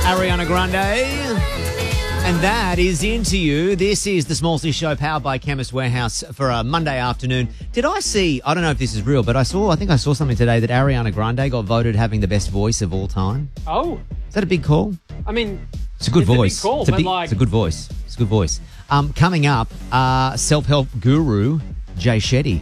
Ariana Grande. And that is Into You. This is the Small C Show powered by Chemist Warehouse for a Monday afternoon. I don't know if this is real, but I think I saw something today that Ariana Grande got voted having the best voice of all time. Oh. Is that a big call? I mean, it's a good voice. A big call, it's a good voice. It's a good voice. Coming up, self-help guru Jay Shetty.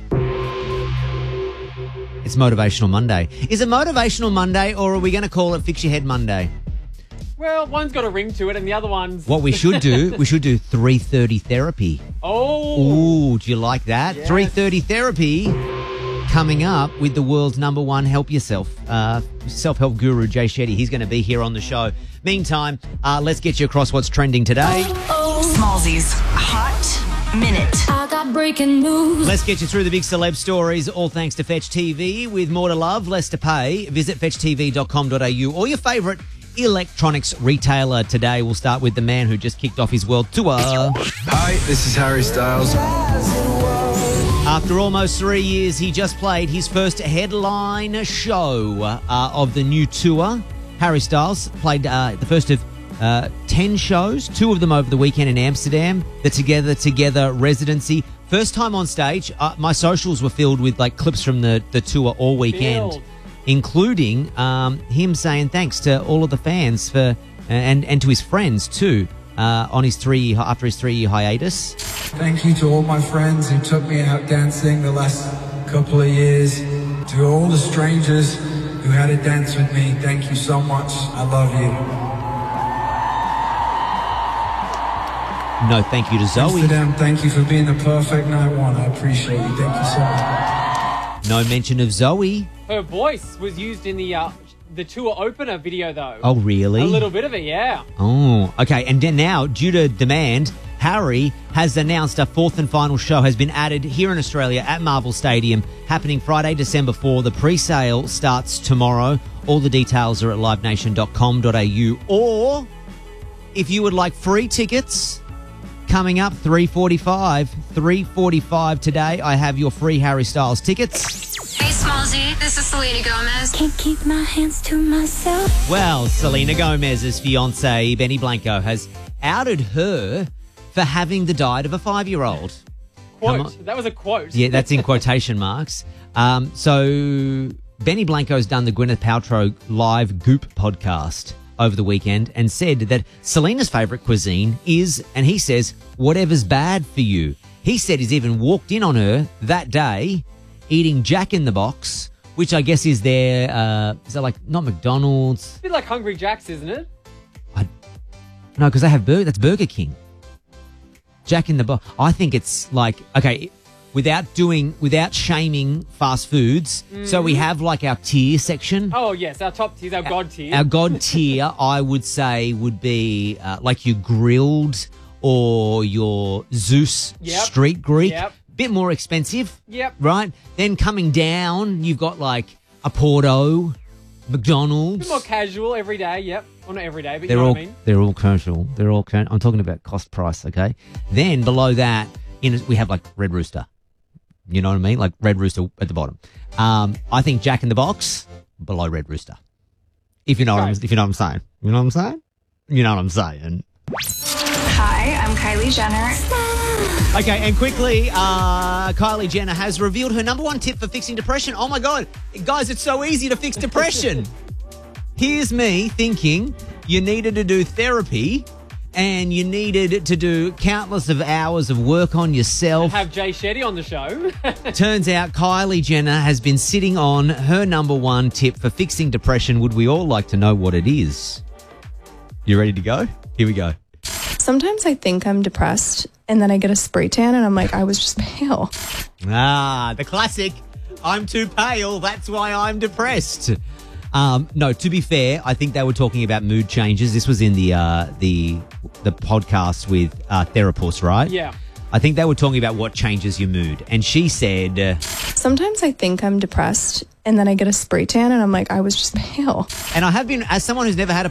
It's Motivational Monday. Is it Motivational Monday or are we going to call it Fix Your Head Monday? Well, one's got a ring to it and the other one's... What we should do 3:30 therapy. Oh. Ooh, do you like that? Yes. 3:30 therapy coming up with the world's number one help yourself, self-help guru Jay Shetty. He's going to be here on the show. Meantime, let's get you across what's trending today. Smallsy's Hot Minute. I got breaking news. Let's get you through the big celeb stories, all thanks to Fetch TV. With more to love, less to pay, visit fetchtv.com.au or your favourite electronics retailer today. We'll start with the man who just kicked off his world tour. Hi, this is Harry Styles. After almost 3 years, he just played his first headline show of the new tour. Harry Styles played the first of 10 shows, 2 of them over the weekend in Amsterdam, the Together residency. First time on stage. My socials were filled with like clips from the tour all weekend. Including him saying thanks to all of the fans for and to his friends too on his after his 3-year hiatus. Thank you to all my friends who took me out dancing the last couple of years. To all the strangers who had to dance with me, thank you so much. I love you. No, thank you to Zoe. Amsterdam, thank you for being the perfect night one. I appreciate you. Thank you so much. No mention of Zoe. Her voice was used in the tour opener video, though. Oh, really? A little bit of it, yeah. Oh, okay. And then now, due to demand, Harry has announced a 4th and final show has been added here in Australia at Marvel Stadium, happening Friday, December 4. The pre-sale starts tomorrow. All the details are at livenation.com.au. Or, if you would like free tickets, coming up 3:45 today, I have your free Harry Styles tickets. Hey, Smallzy, this is Selena Gomez. Can't keep my hands to myself. Well, Selena Gomez's fiancé, Benny Blanco, has outed her for having the diet of a 5-year-old. Quote. That was a quote. Yeah, that's in quotation marks. So Benny Blanco's done the Gwyneth Paltrow live Goop podcast over the weekend and said that Selena's favourite cuisine is, and he says, whatever's bad for you. He said he's even walked in on her that day eating Jack in the Box, which I guess is their, is that like, not McDonald's? It's a bit like Hungry Jack's, isn't it? No, because they have that's Burger King. Jack in the Box. I think it's like, okay, without shaming fast foods, so we have like our tier section. Oh, yes, our top tiers, our God tier. Our God tier, I would say, would be like your grilled or your Zeus Street Greek. Yep. Bit more expensive. Yep. Right? Then coming down, you've got like a Porto, McDonald's. A bit more casual every day, yep. Well, not every day, but you know what I mean. They're all casual. I'm talking about cost price, okay? Then below that, we have like Red Rooster. You know what I mean? Like Red Rooster at the bottom. I think Jack in the Box below Red Rooster. If you know what I'm saying. You know what I'm saying? You know what I'm saying. Hi, I'm Kylie Jenner. Okay, and quickly, Kylie Jenner has revealed her number one tip for fixing depression. Oh my God, guys, it's so easy to fix depression. Here's me thinking you needed to do therapy and you needed to do countless of hours of work on yourself. And have Jay Shetty on the show. Turns out Kylie Jenner has been sitting on her number one tip for fixing depression. Would we all like to know what it is? You ready to go? Here we go. Sometimes I think I'm depressed and then I get a spray tan and I'm like, I was just pale. Ah, the classic. I'm too pale. That's why I'm depressed. No, to be fair, I think they were talking about mood changes. This was in the podcast with Therapist, right? Yeah. I think they were talking about what changes your mood. And she said... Sometimes I think I'm depressed and then I get a spray tan and I'm like, I was just pale. And I have been, as someone who's never had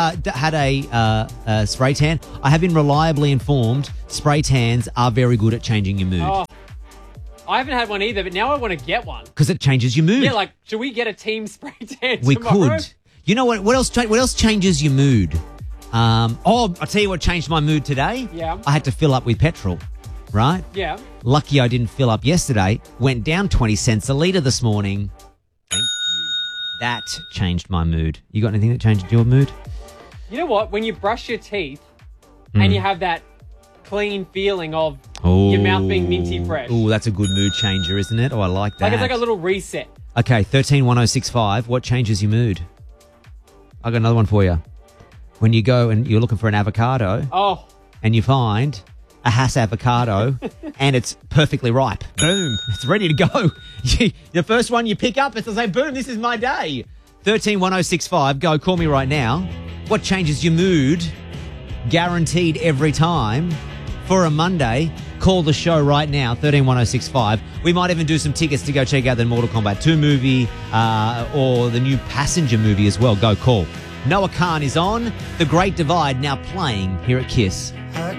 a spray tan, I have been reliably informed spray tans are very good at changing your mood. Oh, I haven't had one either, but now I want to get one. Because it changes your mood. Yeah, should we get a team spray tan We tomorrow? could. You know what else changes your mood? I'll tell you what changed my mood today. Yeah. I had to fill up with petrol, right? Yeah. Lucky I didn't fill up yesterday. Went down 20 cents a litre this morning. Thank you. That changed my mood. You got anything that changed your mood? You know what? When you brush your teeth and you have that clean feeling of your mouth being minty fresh. Oh, that's a good mood changer, isn't it? Oh, I like that. Like it's like a little reset. Okay, 131065. What changes your mood? I got another one for you. When you go and you're looking for an avocado Oh, and you find a Hass avocado and it's perfectly ripe. Boom. It's ready to go. The first one you pick up, it's to say, boom, this is my day. 131065. Go, call me right now. What changes your mood? Guaranteed every time. For a Monday, call the show right now, 131065. We might even do some tickets to go check out the Mortal Kombat 2 movie or the new Passenger movie as well. Go, call. Noah Khan is on. The Great Divide now playing here at KISS.